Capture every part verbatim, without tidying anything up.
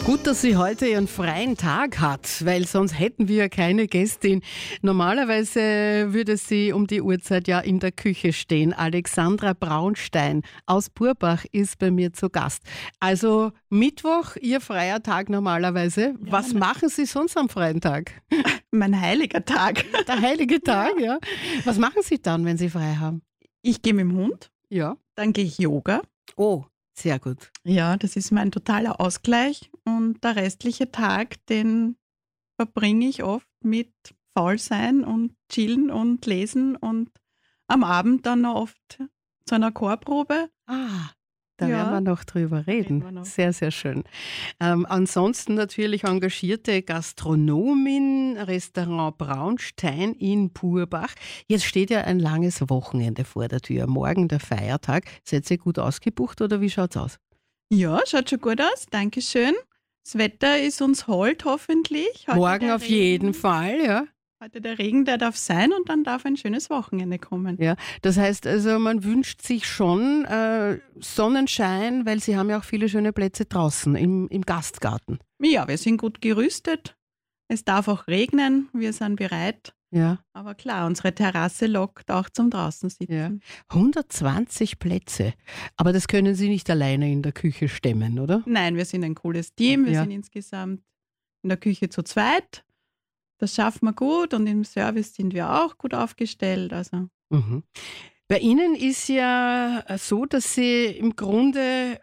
Gut, dass sie heute ihren freien Tag hat, weil sonst hätten wir keine Gästin. Normalerweise würde sie um die Uhrzeit ja in der Küche stehen. Alexandra Braunstein aus Burbach ist bei mir zu Gast. Also Mittwoch, ihr freier Tag normalerweise. Ja, Was ne- machen Sie sonst am freien Tag? Mein heiliger Tag. Der heilige Tag, ja. Was machen Sie dann, wenn Sie frei haben? Ich gehe mit dem Hund, Ja. dann gehe ich Yoga. Oh, sehr gut. Ja, das ist mein totaler Ausgleich. Und der restliche Tag, den verbringe ich oft mit Faulsein und Chillen und Lesen und am Abend dann noch oft zu einer Chorprobe. Ah, da Ja. werden wir noch drüber reden. Reden wir noch. Sehr, sehr schön. Ähm, ansonsten natürlich engagierte Gastronomin, Restaurant Braunstein in Burbach. Jetzt steht ja ein langes Wochenende vor der Tür. Morgen der Feiertag. Seid ihr gut ausgebucht oder wie schaut's aus? Ja, schaut schon gut aus. Dankeschön. Das Wetter ist uns hold, hoffentlich. Heute Morgen der auf Regen- jeden Fall, ja. Heute der Regen, der darf sein und dann darf ein schönes Wochenende kommen. Ja, das heißt also, man wünscht sich schon äh, Sonnenschein, weil Sie haben ja auch viele schöne Plätze draußen im, im Gastgarten. Ja, wir sind gut gerüstet. Es darf auch regnen. Wir sind bereit. Ja, Aber klar, unsere Terrasse lockt auch zum draußen sitzen. ja. hundertzwanzig Plätze. Aber das können Sie nicht alleine in der Küche stemmen, oder? Nein, wir sind ein cooles Team. Wir Ja. sind insgesamt in der Küche zu zweit. Das schaffen wir gut und im Service sind wir auch gut aufgestellt. Also Mhm. Bei Ihnen ist ja so, dass Sie im Grunde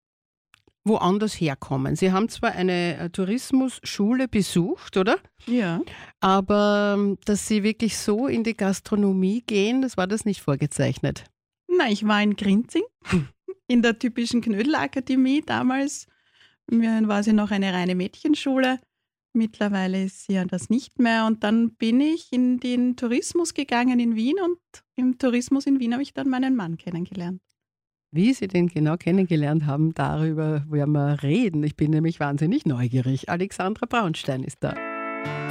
woanders herkommen. Sie haben zwar eine äh, Tourismusschule besucht, oder? ja, Aber ähm, dass Sie wirklich so in die Gastronomie gehen, das war das nicht vorgezeichnet. na, ich war in Grinzing in der typischen Knödelakademie damals. Mir war sie noch eine reine Mädchenschule. Mittlerweile ist sie ja das nicht mehr. Und dann bin ich in den Tourismus gegangen in Wien und im Tourismus in Wien habe ich dann meinen Mann kennengelernt. Wie Sie den genau kennengelernt haben, darüber werden wir reden. Ich bin nämlich wahnsinnig neugierig. Alexandra Braunstein ist da.